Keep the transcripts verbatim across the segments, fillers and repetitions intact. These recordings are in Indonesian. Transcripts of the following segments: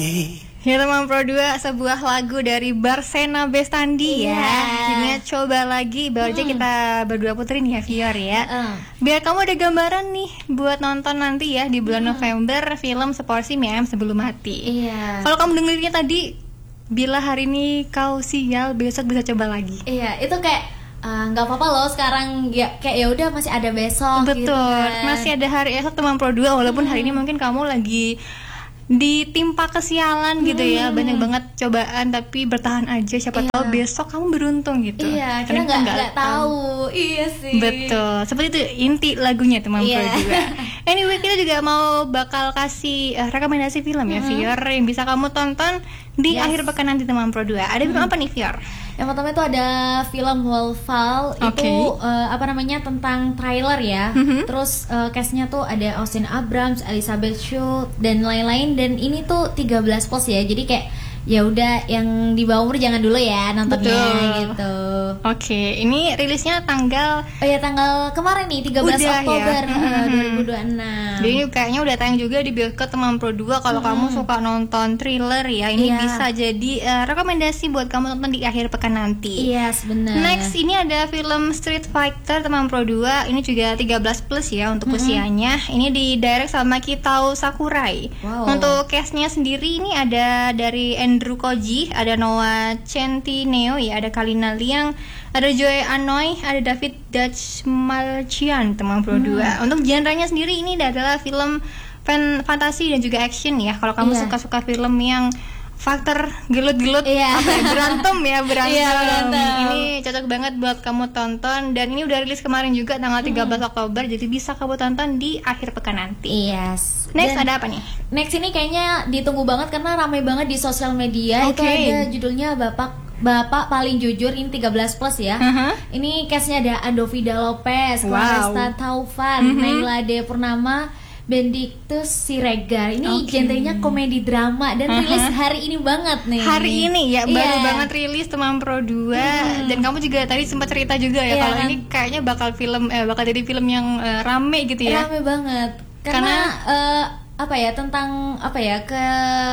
Ya teman Pro dua, sebuah lagu dari Barsena Bestandi ya. Ini coba lagi, baru aja Hmm. kita berdua puterin ya Fior ya. Uh. Biar kamu ada gambaran nih buat nonton nanti ya di bulan Hmm. November film Seporsi Mie Ayam Sebelum Mati. Iya. Kalau kamu dengerinnya tadi, bila hari ini kau sial, besok bisa coba lagi. Iya, itu kayak eh, nggak apa-apa loh sekarang ya, kayak ya udah masih ada besok. Betul, gitu kan. masih ada hari esok teman Pro dua, walaupun hari ini mungkin kamu lagi ditimpa kesialan gitu ya, Hmm. banyak banget cobaan, tapi bertahan aja, siapa Iya. tahu besok kamu beruntung gitu. Iya, Karena kita nggak nggak tahu. Iya sih. Betul, seperti itu inti lagunya teman Pro Iya. dua. Anyway, kita juga mau bakal kasih eh, rekomendasi film ya, Fior, yang bisa kamu tonton di Yes. akhir pekan nanti teman Pro dua. Ada film apa nih, Fior? Yang pertama itu ada film Wolfall. Oke. Itu eh, apa namanya, tentang trailer ya. Mhm. Terus eh, castnya tuh ada Austin Abrams, Elizabeth Shue dan lain-lain. Dan ini tuh tiga belas plus ya. Jadi kayak ya udah yang di bawah umur jangan dulu ya nontonnya. Betul. Gitu. Oke, ini rilisnya tanggal Oh ya, tanggal kemarin nih tiga belas Udah ya. Oktober eh, Mhm. dua ribu dua puluh enam. Jadi ini kayaknya udah tayang juga di bioskop teman Pro dua. Kalau kamu suka nonton thriller ya, ini Iya. bisa jadi eh, rekomendasi buat kamu nonton di akhir pekan nanti. Iya, sebenarnya. Next, ini ada film Street Fighter teman Pro dua. Ini juga tiga belas plus ya untuk usianya. Ini di direct sama Kitao Sakurai. Wow. Untuk castnya sendiri ini ada dari Andrew Koji, ada Noah Centineo ya, ada Kalina Liang, ada Joy Anoy, ada David Dachmalchian teman Pro dua. Untuk genrenya sendiri ini adalah film fan fantasi dan juga action ya. Kalau kamu Iya. suka-suka film yang faktor gelut-gelut, Iya. apa ya, berantem ya berantem. Iya, berantem. Ini cocok banget buat kamu tonton, dan ini udah rilis kemarin juga tanggal tiga belas Oktober, jadi bisa kamu tonton di akhir pekan nanti. Yes. Next Dan ada apa nih? next ini kayaknya ditunggu banget karena ramai banget di sosial media. Oke. Itu ada judulnya Bapak Bapak Paling Jujur, ini tiga belas plus ya. Uh-huh. Ini castnya ada Andovida Lopez, Wow. Claresta Taufan, Mhm. Naila De Purnama, Benedictus Siregar. Ini Oke. genrenya komedi drama dan Uh-huh. rilis hari ini banget nih. Hari ini ya, baru Iya. banget rilis teman Pro dua. Dan kamu juga tadi sempat cerita juga ya, Iya, kalau kan? ini kayaknya bakal film eh, bakal jadi film yang eh, rame gitu ya. Rame banget. Karena, eh, apa ya, tentang apa ya, ke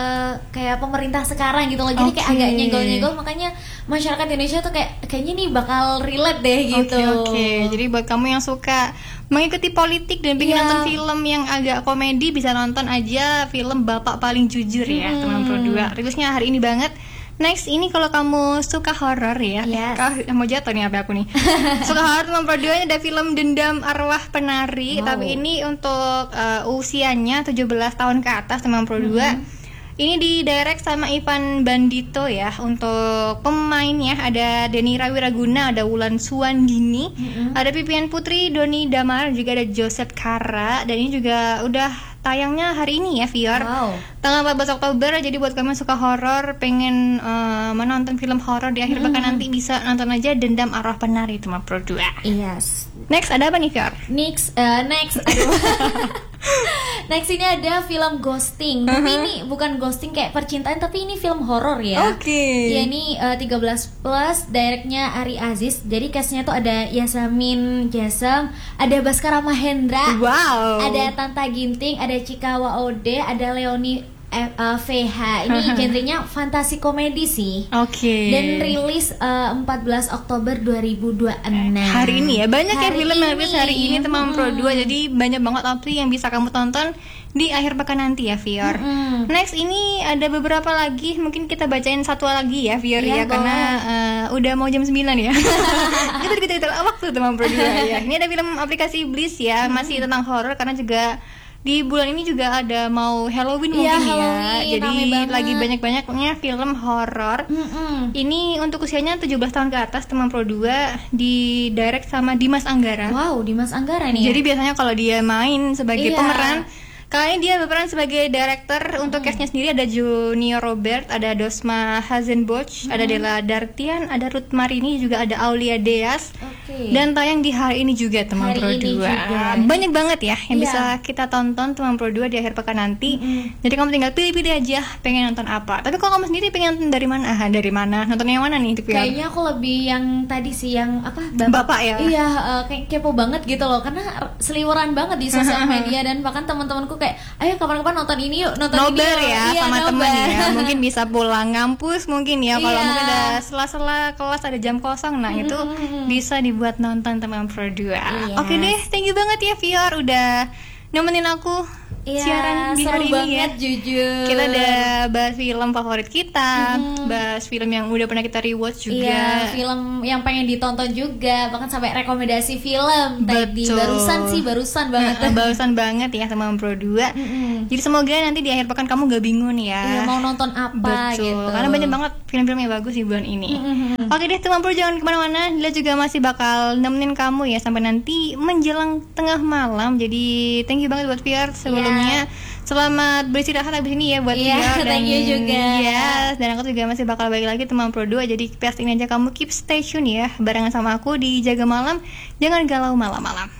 kayak pemerintah sekarang gitu loh. Jadi kayak Oke. agak nyenggol-nyenggol, makanya masyarakat Indonesia tuh kayak kayaknya nih bakal relate deh gitu. Oke, oke. Jadi buat kamu yang suka mengikuti politik dan pengen Iya. nonton film yang agak komedi, bisa nonton aja film Bapak Paling Jujur ya, Hmm. teman Pro dua. Rilisnya hari ini banget. Next, ini kalau kamu suka horor ya, Yes. kau mau jatuh nih apa aku nih. Suka horor teman Pro dua, ada film Dendam Arwah Penari, Wow. tapi ini untuk uh, usianya tujuh belas tahun ke atas teman Pro dua. Ini di direct sama Ivan Bandito ya. Untuk pemainnya ada Denny Rawiraguna, ada Wulan Suwandini, ada Pipian Putri, Doni Damar, juga ada Joseph Kara. Dan ini juga udah tayangnya hari ini ya, Fior. Wow. Tanggal empat belas Oktober. Jadi buat kamu yang suka horor, pengen eh, menonton film horor di akhir pekan nanti, bisa nonton aja Dendam Arwah Penari teman Pro dua. Yes. Next ada apa nih, Fior? Next, eh, next, aduh. Next ini ada film Ghosting. Tapi ini bukan ghosting kayak percintaan, tapi ini film horor ya. Oke. Ya, ini eh, tiga belas plus, directnya Ari Aziz. Jadi castnya tuh ada Yasamin Jasem, ada Baskara Mahendra, Wow. ada Tanta Ginting, ada Cika Waode, ada Leoni eh, eh, V H. Ini genrenya fantasi komedi sih. Oke. Dan rilis eh, empat belas Oktober dua ribu dua puluh enam. Hari ini ya, banyak ya Hari film yang rilis ini. hari ini teman Pro Mm-mm. dua. Jadi banyak banget opsi yang bisa kamu tonton di akhir pekan nanti ya, Fior. Mm-mm. Next, ini ada beberapa lagi, mungkin kita bacain satu lagi ya, Fior Iya, ya, karena eh, udah mau jam sembilan ya. Kita kita kita waktu teman Pro dua ya. Ini ada film aplikasi Bliss ya, masih tentang horor, karena juga di bulan ini juga ada mau Halloween Iya, mungkin ya. Halloween, Jadi rame banget. lagi banyak-banyaknya film horor. Mm-mm. Ini untuk usianya tujuh belas tahun ke atas teman Pro dua, di direct sama Dimas Anggara. Wow, Dimas Anggara nih. Jadi biasanya kalau dia main sebagai Iya. pemeran, kali ini dia berperan sebagai director. Untuk castnya sendiri ada Junior Robert, ada Dosma Hazenbosch, ada Della Dartian, ada Ruth Marini, juga ada Aulia Deas. Oke. Oke. Dan tayang di hari ini juga teman Hari Pro ini dua. juga. Banyak banget ya yang Iya. bisa kita tonton teman Pro dua di akhir pekan nanti. Mm-mm. Jadi kamu tinggal pilih-pilih aja pengen nonton apa. Tapi kalau kamu sendiri pengen nonton dari mana? Ah, dari mana? Nonton yang mana nih? Tipe yang- Kayaknya aku lebih yang tadi sih yang apa Bapak ya? Iya, eh, kayak kepo banget gitu loh karena seliweran banget di sosial media dan bahkan teman-temanku kayak ayo kapan-kapan nonton ini yuk, nonton ini nobar yuk. ya Iya, sama nobar. temen ya. Mungkin bisa pulang ngampus mungkin ya kalau Iya. mungkin ada sela-sela kelas ada jam kosong. Nah, itu bisa dibuat nonton teman Pro dua. Iya. Oke deh, thank you banget ya Fior udah nemenin aku Iya, siaran di seru hari ini banget ya. jujur. Kita udah bahas film favorit kita, Mm-mm. bahas film yang udah pernah kita rewatch juga. Iya, film yang pengen ditonton juga, bahkan sampai rekomendasi film tadi Betul. barusan sih barusan banget. Nah, barusan banget ya sama Pro dua. Mm-mm. Jadi semoga nanti di akhir pekan kamu gak bingung nih ya. Iya, mau nonton apa Betul, gitu. karena banyak banget film-film yang bagus di bulan ini. Mm-hmm. Oke deh teman Pro, jangan kemana-mana. Dia juga masih bakal nemenin kamu ya sampai nanti menjelang tengah malam. Jadi thank you banget buat Fiar sebelumnya. Selamat beristirahat habis ini ya buat Iya, Fiar. thank you juga. Yes, dan aku juga masih bakal balik lagi teman Pro dua. Jadi pastiin aja kamu keep stay tune ya barengan sama aku di Jaga Malam. Jangan galau malam-malam.